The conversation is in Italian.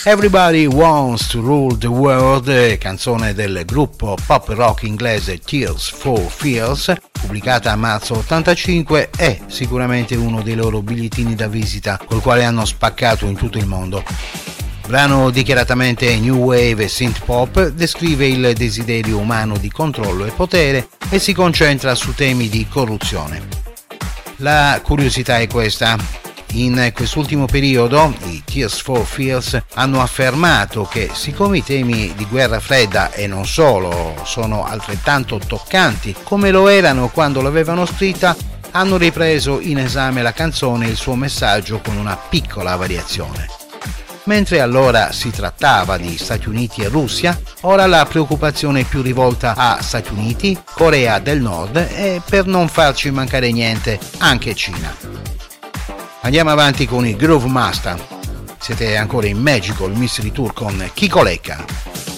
Everybody Wants to Rule the World, canzone del gruppo pop rock inglese Tears for Fears, pubblicata a marzo 85, è sicuramente uno dei loro bigliettini da visita col quale hanno spaccato in tutto il mondo. Brano dichiaratamente new wave e synth pop, descrive il desiderio umano di controllo e potere e si concentra su temi di corruzione. La curiosità è questa. In quest'ultimo periodo i Tears for Fears hanno affermato che siccome i temi di guerra fredda e non solo sono altrettanto toccanti come lo erano quando l'avevano scritta, hanno ripreso in esame la canzone e il suo messaggio con una piccola variazione. Mentre allora si trattava di Stati Uniti e Russia, ora la preoccupazione è più rivolta a Stati Uniti, Corea del Nord e, per non farci mancare niente, anche Cina. Andiamo avanti con i Groove Master. Siete ancora in Magical Mystery Tour con Kiko Lecca.